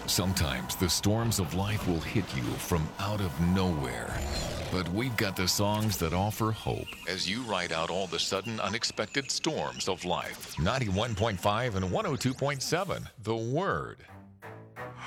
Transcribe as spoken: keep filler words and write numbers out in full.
Sometimes the storms of life will hit you from out of nowhere. But we've got the songs that offer hope as you ride out all the sudden unexpected storms of life. ninety-one point five and one oh two point seven, The Word.